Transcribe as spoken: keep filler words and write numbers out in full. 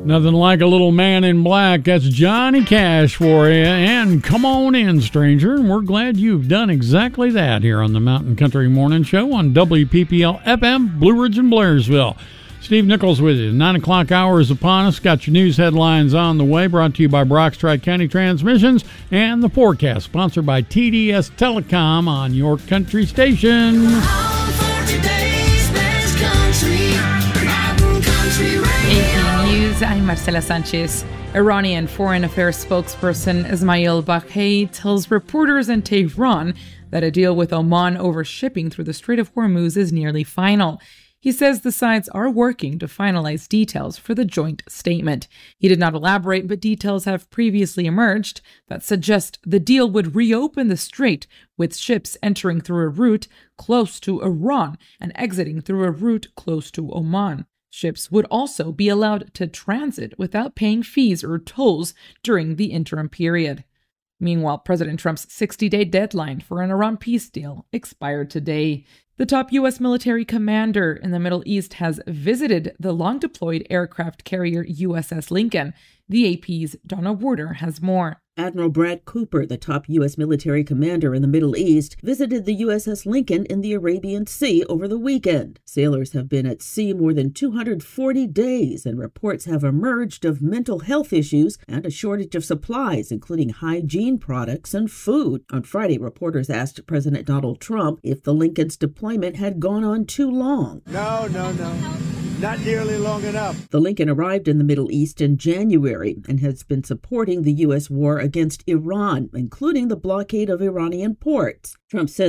Nothing like a little man in black. That's Johnny Cash for you. And come on in, stranger. And we're glad you've done exactly that here on the Mountain Country Morning Show on W P P L F M, Blue Ridge and Blairsville. Steve Nichols with you. Nine o'clock hour is upon us. Got your news headlines on the way. Brought to you by Brock's Tri-County Transmissions. And the forecast sponsored by T D S Telecom on your country station. I'm Marcela Sanchez. Iranian Foreign Affairs spokesperson Ismail Baqai tells reporters in Tehran that a deal with Oman over shipping through the Strait of Hormuz is nearly final. He says the sides are working to finalize details for the joint statement. He did not elaborate, but details have previously emerged that suggest the deal would reopen the strait, with ships entering through a route close to Iran and exiting through a route close to Oman. Ships would also be allowed to transit without paying fees or tolls during the interim period. Meanwhile, President Trump's sixty-day deadline for an Iran peace deal expired today. The top U S military commander in the Middle East has visited the long-deployed aircraft carrier U S S Lincoln. The A P's Donna Warder has more. Admiral Brad Cooper, the top U S military commander in the Middle East, visited the U S S Lincoln in the Arabian Sea over the weekend. Sailors have been at sea more than two hundred forty days, and reports have emerged of mental health issues and a shortage of supplies, including hygiene products and food. On Friday, reporters asked President Donald Trump if the Lincoln's deployment had gone on too long. No, no, no. Not nearly long enough. The Lincoln arrived in the Middle East in January and has been supporting the U S war against Iran, including the blockade of Iranian ports. Trump said